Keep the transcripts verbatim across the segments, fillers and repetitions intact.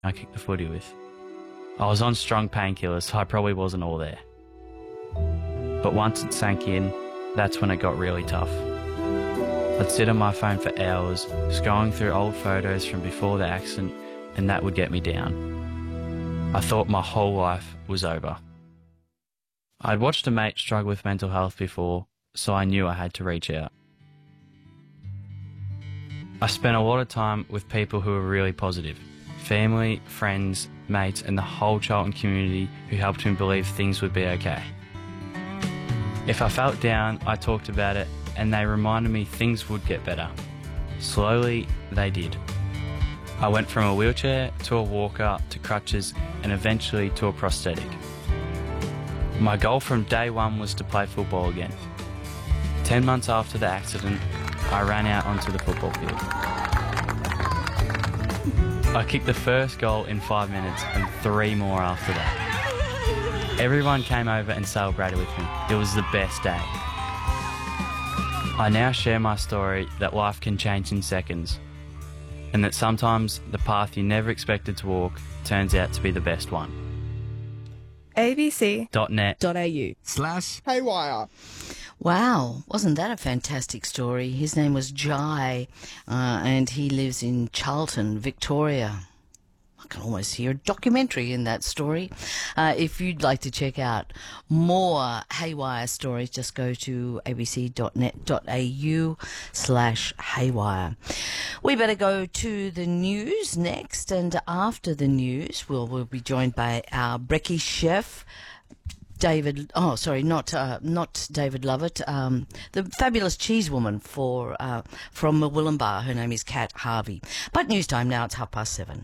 I kicked the footy with. I was on strong painkillers, so I probably wasn't all there. But once it sank in, that's when it got really tough. I'd sit on my phone for hours, scrolling through old photos from before the accident, and that would get me down. I thought my whole life was over. I'd watched a mate struggle with mental health before, so I knew I had to reach out. I spent a lot of time with people who were really positive. Family, friends, mates, and the whole Charlton community who helped me believe things would be okay. If I felt down, I talked about it, and they reminded me things would get better. Slowly, they did. I went from a wheelchair to a walker to crutches and eventually to a prosthetic. My goal from day one was to play football again. Ten months after the accident, I ran out onto the football field. I kicked the first goal in five minutes and three more after that. Everyone came over and celebrated with me. It was the best day. I now share my story that life can change in seconds, and that sometimes the path you never expected to walk turns out to be the best one. A B C dot net dot A U slash Haywire. Wow, wasn't that a fantastic story? His name was Jai, uh, and he lives in Charlton, Victoria. I can almost hear a documentary in that story. Uh, if you'd like to check out more Haywire stories, just go to A B C dot net dot A U slash Haywire. We better go to the news next, and after the news, we'll, we'll be joined by our brekkie chef, David, oh, sorry, not uh, not David Lovett, um, the fabulous cheese woman for, uh, from Willumbar. Her name is Kat Harvey. But news time now, it's half past seven.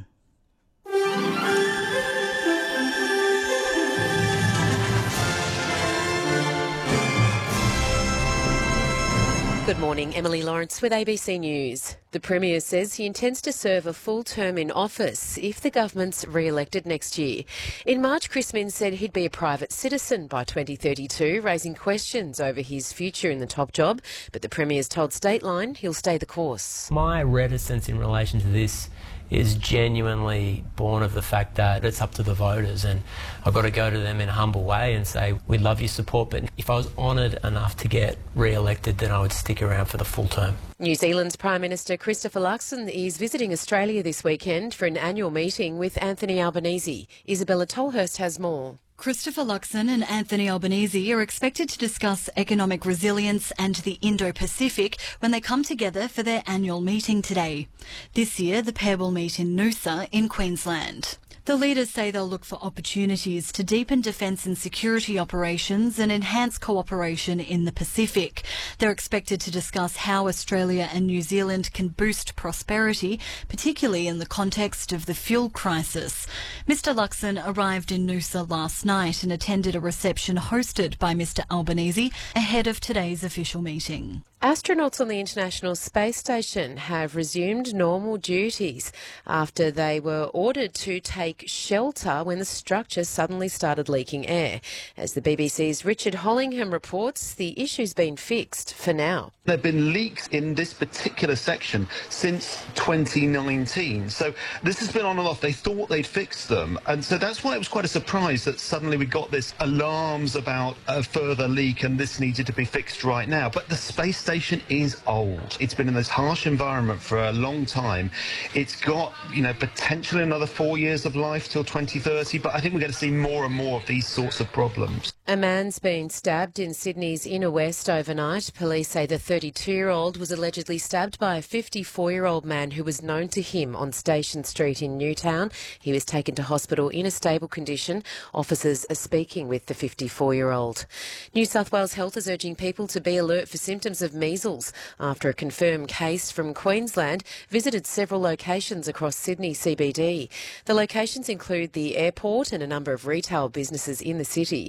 Good morning, Emily Lawrence with A B C News. The Premier says he intends to serve a full term in office if the government's re-elected next year. In March, Chris Minns said he'd be a private citizen by twenty thirty-two, raising questions over his future in the top job. But the Premier's told Stateline he'll stay the course. My reticence in relation to this is genuinely born of the fact that it's up to the voters, and I've got to go to them in a humble way and say, we love your support, but if I was honoured enough to get re-elected, then I would stick around for the full term. New Zealand's Prime Minister Christopher Luxon is visiting Australia this weekend for an annual meeting with Anthony Albanese. Isabella Tolhurst has more. Christopher Luxon and Anthony Albanese are expected to discuss economic resilience and the Indo-Pacific when they come together for their annual meeting today. This year, the pair will meet in Noosa in Queensland. The leaders say they'll look for opportunities to deepen defence and security operations and enhance cooperation in the Pacific. They're expected to discuss how Australia and New Zealand can boost prosperity, particularly in the context of the fuel crisis. Mister Luxon arrived in Noosa last night and attended a reception hosted by Mister Albanese ahead of today's official meeting. Astronauts on the International Space Station have resumed normal duties after they were ordered to take shelter when the structure suddenly started leaking air. As the B B C's Richard Hollingham reports, the issue's been fixed for now. There have been leaks in this particular section since twenty nineteen, so this has been on and off. They thought they'd fixed them, and so that's why it was quite a surprise that suddenly we got this alarms about a further leak and this needed to be fixed right now. But the space station is old. It's been in this harsh environment for a long time. It's got, you know, potentially another four years of life till twenty thirty, but I think we're going to see more and more of these sorts of problems. A man's been stabbed in Sydney's inner west overnight. Police say the thirty-two-year-old was allegedly stabbed by a fifty-four-year-old man who was known to him on Station Street in Newtown. He was taken to hospital in a stable condition. Officers are speaking with the fifty-four-year-old. New South Wales Health is urging people to be alert for symptoms of measles after a confirmed case from Queensland visited several locations across Sydney C B D. The locations include the airport and a number of retail businesses in the city. There have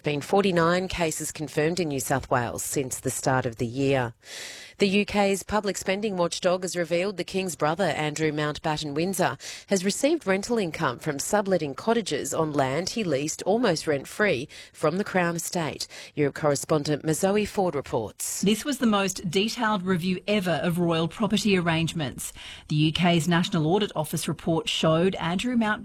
have been forty-nine cases confirmed in New South Wales since the start of the year. The U K's public spending watchdog has revealed the King's brother, Andrew Mountbatten Windsor, has received rental income from subletting cottages on land he leased almost rent-free from the Crown Estate. Europe correspondent Mazoe Ford reports. This was the most detailed review ever of royal property arrangements. The U K's National Audit Office report showed Andrew Mountbatten